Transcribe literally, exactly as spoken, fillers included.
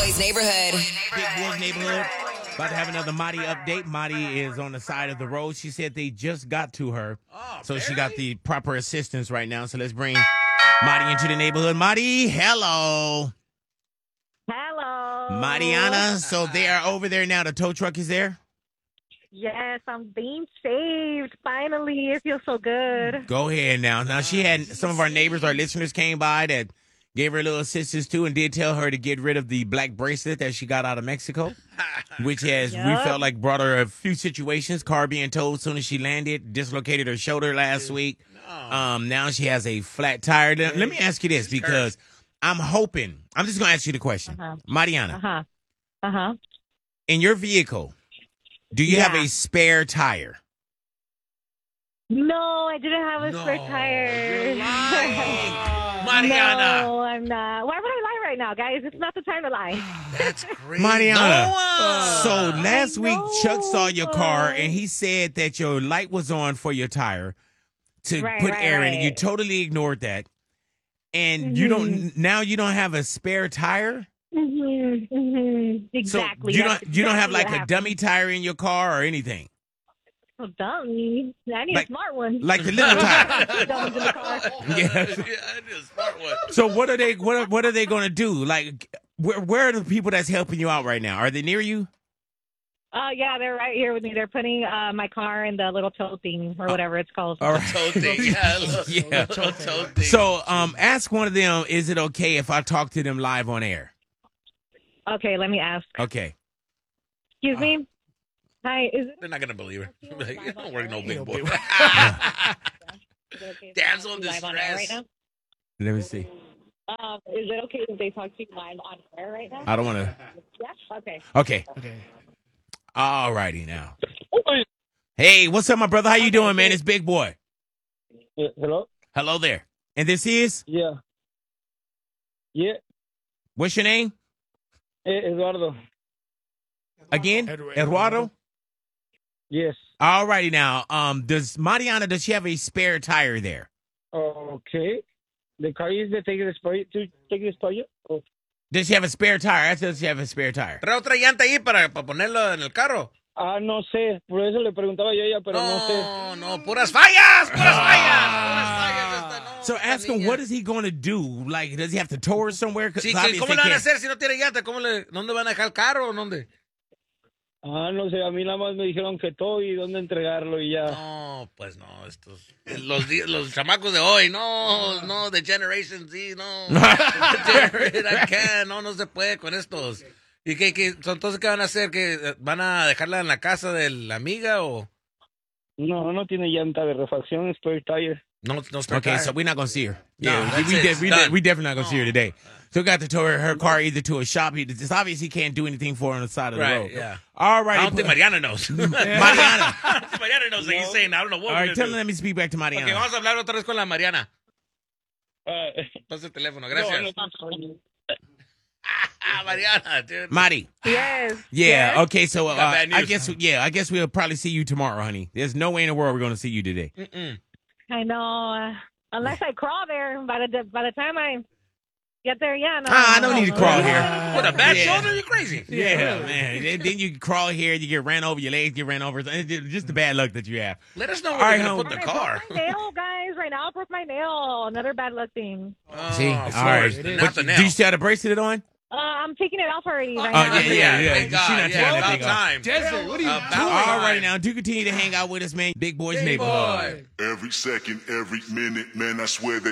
Boy's Neighborhood. Big Boy's Neighborhood. About to have another Madi update. Madi is on the side of the road. She said they just got to her. Oh, so very? she got the proper assistance right now. So let's bring Madi into the neighborhood. Madi, hello. Hello. Mariana, so they are over there now. The tow truck is there? Yes, I'm being saved. Finally, it feels so good. Go ahead now. Now, she had some of our neighbors, our listeners came by that gave her a little assistance too and did tell her to get rid of the black bracelet that she got out of Mexico, which has, Yep. we felt like brought her a few situations. Car being towed as soon as she landed, dislocated her shoulder last week. Um, now she has a flat tire. Let let me ask you this, because I'm hoping, I'm just going to ask you the question. Uh-huh. Mariana, Uh-huh. Uh-huh. in your vehicle, do you have Yeah. a spare tire? No, I didn't have a No, spare tire. you're lying. Mariana. No, I'm not. Why would I lie right now, guys? It's not the time to lie. That's crazy. Mariana, Noah. so last I week Chuck saw your car know. and he said that your light was on for your tire to Right, put right, air in, and you right. totally ignored that. And you don't now you don't have a spare tire? Mm-hmm, mm-hmm. Exactly. So you That's don't you don't have exactly like what a happened. dummy tire in your car or anything? Oh, dummy. I need Like- a smart one. Like the little tire. Dummies in the car. Yeah. Yeah, I need a smart one. So what are they what are, what are they going to do? Like where where are the people that's helping you out right now? Are they near you? Oh, yeah, they're right here with me. They're putting uh, my car in the little tow thing or whatever it's called. All right. Toe thing. Yeah, little, Yeah. little toe thing. So um ask one of them, is it okay if I talk to them live on air? Okay, let me ask. Okay. Excuse me? Hi, is it They're not gonna believe her. Like, you don't work no big boy. is it okay Dad's to on talk to you live on air distress. right Let me see. now? Um, is it okay if they talk to you live on air right now? I don't want to. Yeah? Okay. Okay. Okay. All righty now. Hey, what's up, my brother? How you doing, man? It's Big Boy. Yeah, hello? Hello there. And this is? Yeah. Yeah, What's your name? eh, Eduardo. Again? Eduardo? Yes. All righty now. Um, does Mariana, does she have a spare tire there? Okay. The car is the take the spray to take the spray. Oh. Does she have a spare tire? I said, does she have a spare tire? Trae otra llanta ahí para, para ponerlo en el carro. Ah, no sé. Por eso le preguntaba yo a ella, pero no, sé. No, no, puras fallas, puras fallas, puras fallas. Esta, no, So ask him, niña. what is he going to do? Like, does he have to tow her somewhere? 'Cause Sí, que- obviously ¿cómo le van a can't- hacer si no tiene llanta? ¿Cómo le, ¿Dónde van a dejar el carro o dónde? Ah, no sé. A mí nada más me dijeron que todo y dónde entregarlo y ya. No, pues no, estos, los, di- los chamacos de hoy, no, no, de Generation Z, no. Generation, I can't, no, no se puede con estos. ¿Y qué, qué, entonces qué van a hacer? ¿Que van a dejarla en la casa de la amiga o...? No, no tiene llanta de refacción, spare tire. No, no está Okay, acá. so we're not going to see her. No, Yeah, that's we, it. de- It's we, de- done. we definitely not going to see her today. So we got to tow her, her car either to a shop. He, it's obvious he can't do anything for her on the side of the Right, road. yeah. All right. I don't think Mariana knows. Mariana. Mariana knows that he's saying, I don't know what All we're right, tell gonna him let me speak back to do. Mariana. Ok, vamos a hablar otra vez con la Mariana. Ah, Pasa el teléfono, no, gracias. no, Ah, Mariana, dude. Mari. Yes. Yeah, Yes. okay, so uh, Got bad I news. guess, yeah, I guess we'll probably see you tomorrow, honey. There's no way in the world we're going to see you today. Mm-mm. I know. Uh, unless I crawl there, by the by the time I get there, yeah. No, Ah, I don't need to crawl here. With a bad Yeah. shoulder, you're crazy. Yeah, man. Then then you crawl here, you get ran over, your legs get ran over. It's just the bad luck that you have. Let us know where All you're right, going to home. put the I car. broke my nail, guys. Right now, I broke my nail. Another bad luck thing. Oh, See? of All right. course, not the But nail. do you still have the bracelet on? Uh, I'm taking it off already. Right Oh, now. yeah, yeah, yeah. Thank She God. not Yeah, taking that about thing off. time. Desert, what are you About doing? All time. right, now, do continue to hang out with us, man. Big Boys Big Neighborhood. boy. Every second, every minute, man, I swear that